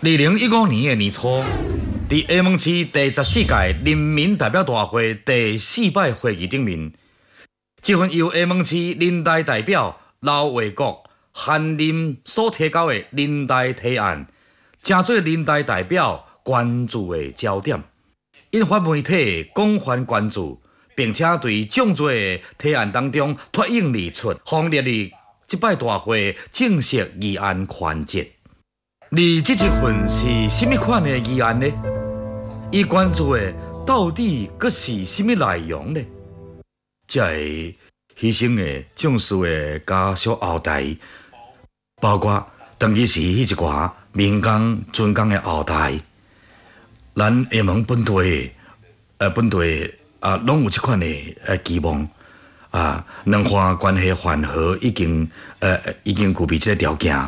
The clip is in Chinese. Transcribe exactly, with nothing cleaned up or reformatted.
二零一五年的年初，在厦门市第十四届人民代表大会第四摆会议顶面，这份由厦门市人大代表刘卫国函任所提交的人大提案，成做人大代表关注的焦点，引发媒体广泛关注，并且对众多的提案当中脱颖而出，方列入这摆大会正式议案环节。而这一份是什么款的议案呢？伊关注的到底佫是什么内容呢？才会牺牲的将士的家属后代，包括当其时迄一寡民工、军工的后代，咱厦门本地呃本地啊，拢有这款的呃期望啊，两岸关系缓和已经呃已经具备这个条件。